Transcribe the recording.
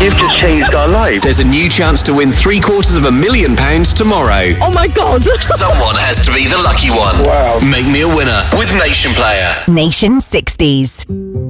You've just changed our lives. There's a new chance to win £750,000 tomorrow. Oh my God. Someone has to be the lucky one. Wow. Make me a winner with Nation Player. Nation 60s.